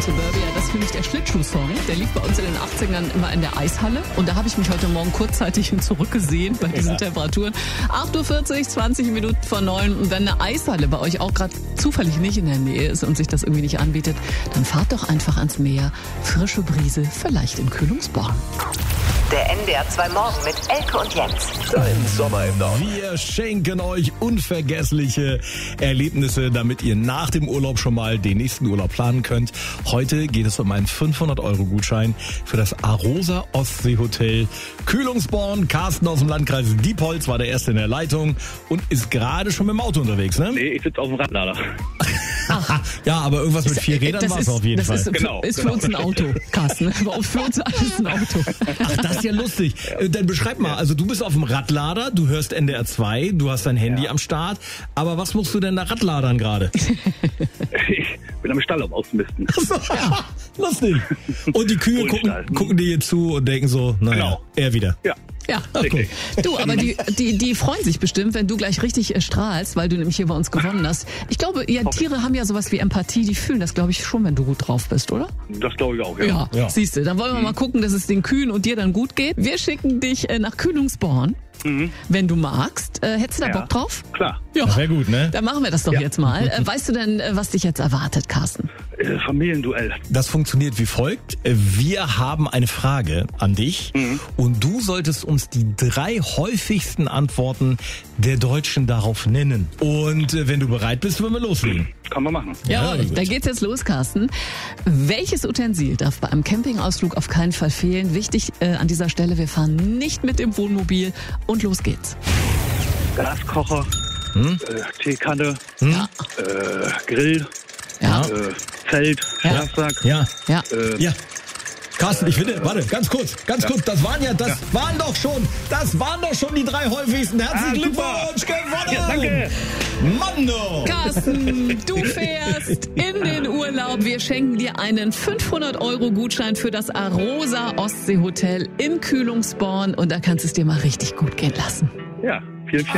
Suburbia, das ist für mich der Schlittschuh-Song. Der lief bei uns in den 80ern immer in der Eishalle. Und da habe ich mich heute Morgen kurzzeitig zurückgesehen bei diesen Temperaturen. 8.40 Uhr, 20 Minuten vor 9. Und wenn eine Eishalle bei euch auch gerade zufällig nicht in der Nähe ist und sich das irgendwie nicht anbietet, dann fahrt doch einfach ans Meer. Frische Brise, vielleicht in Kühlungsborn. Der NDR 2 Morgen mit Elke und Jens. Dein Sommer im Norden. Wir schenken euch unvergessliche Erlebnisse, damit ihr nach dem Urlaub schon mal den nächsten Urlaub planen könnt. Heute geht es um einen 500-Euro-Gutschein für das Arosa Ostseehotel Kühlungsborn. Carsten aus dem Landkreis Diepholz war der Erste in der Leitung und ist gerade schon mit dem Auto unterwegs, ne? Nee, ich sitze auf dem Radlader. Ja, aber irgendwas mit 4 Rädern war es auf jeden Fall. Ist für uns ein Auto, Carsten. Für uns alles ein Auto. Ach, das ist ja lustig. Dann beschreib mal, also du bist auf dem Radlader, du hörst NDR 2, du hast dein Handy am Start, aber was musst du denn da Radladern gerade? Ich bin am Stall, um auszumisten. Ja. Lustig. Und die Kühe gucken dir jetzt zu und denken so, naja, er wieder. Ja. Ja, okay. Du, aber die freuen sich bestimmt, wenn du gleich richtig strahlst, weil du nämlich hier bei uns gewonnen hast. Ich glaube, Tiere haben ja sowas wie Empathie, die fühlen das, glaube ich, schon, wenn du gut drauf bist, oder? Das glaube ich auch, Ja. Siehst du, dann wollen wir mal gucken, dass es den Kühen und dir dann gut geht. Wir schicken dich nach Kühlungsborn. Wenn du magst. Hättest du da Bock drauf? Klar. Ja, wäre gut, ne? Dann machen wir das doch jetzt mal. Weißt du denn, was dich jetzt erwartet, Carsten? Familienduell. Das funktioniert wie folgt. Wir haben eine Frage an dich und du solltest uns die 3 häufigsten Antworten der Deutschen darauf nennen. Und wenn du bereit bist, wollen wir loslegen. Kann man machen. Ja, da geht's jetzt los, Carsten. Welches Utensil darf bei einem Campingausflug auf keinen Fall fehlen? Wichtig an dieser Stelle, wir fahren nicht mit dem Wohnmobil und los geht's. Gaskocher, Teekanne, Grill, Ja. Zelt, Schlafsack. Ja. Ja. Carsten, ich finde, warte, ganz kurz, das waren doch schon die 3 häufigsten. Herzlichen Glückwunsch, gewonnen! Ja, danke! Mando! Carsten, du fährst in den Urlaub. Wir schenken dir einen 500-Euro-Gutschein für das Arosa Ostseehotel in Kühlungsborn und da kannst du es dir mal richtig gut gehen lassen. Ja, vielen